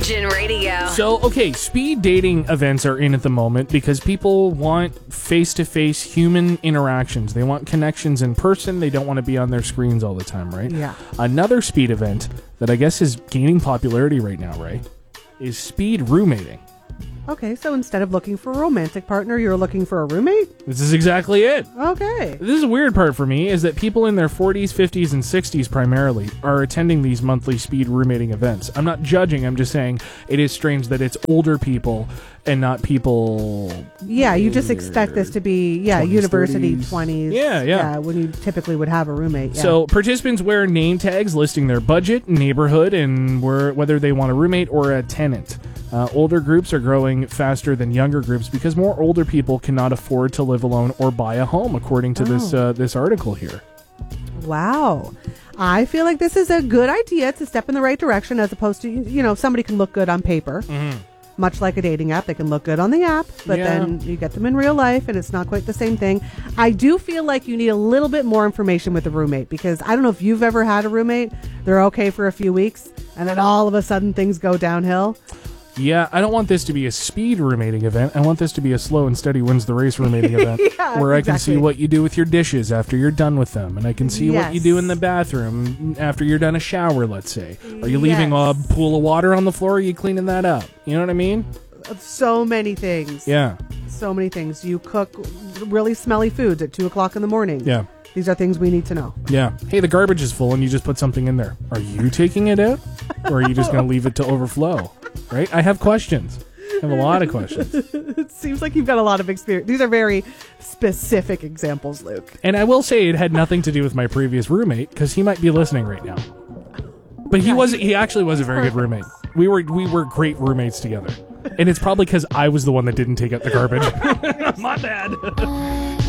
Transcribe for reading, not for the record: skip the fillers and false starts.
Virgin Radio. So, okay, speed dating events are in at the moment because people want face-to-face human interactions. They want connections in person. They don't want to be on their screens all the time, right? Yeah. Another speed event that I guess is gaining popularity right now, right, is speed roommating. Okay, so instead of looking for a romantic partner, you're looking for a roommate? This is exactly it. Okay. This is a weird part for me, is that people in their 40s, 50s, and 60s primarily are attending these monthly speed roommating events. I'm not judging, I'm just saying it is strange that it's older people and not people... Yeah, you just expect this to be, 20s, university 30s. 20s. Yeah. When you typically would have a roommate. Yeah. So participants wear name tags listing their budget, neighborhood, and whether they want a roommate or a tenant. Older groups are growing faster than younger groups because more older people cannot afford to live alone or buy a home, according to this article here. Wow. I feel like this is a good idea to step in the right direction as opposed to, somebody can look good on paper. Mm-hmm. Much like a dating app, they can look good on the app, but then you get them in real life and it's not quite the same thing. I do feel like you need a little bit more information with a roommate because I don't know if you've ever had a roommate. They're okay for a few weeks and then all of a sudden things go downhill. Yeah, I don't want this to be a speed roommating event. I want this to be a slow and steady wins the race roommating event where I can see what you do with your dishes after you're done with them. And I can see what you do in the bathroom after you're done a shower, let's say. Are you leaving a pool of water on the floor or are you cleaning that up? You know what I mean? So many things. Yeah. So many things. You cook really smelly foods at 2 o'clock in the morning. Yeah. These are things we need to know. Yeah. Hey, the garbage is full and you just put something in there. Are you taking it out? Or are you just going to leave it to overflow? Right? I have questions. I have a lot of questions. It seems like you've got a lot of experience. These are very specific examples, Luke. And I will say it had nothing to do with my previous roommate because he might be listening right now. But he actually was a very good roommate. We were great roommates together. And it's probably because I was the one that didn't take out the garbage. My bad.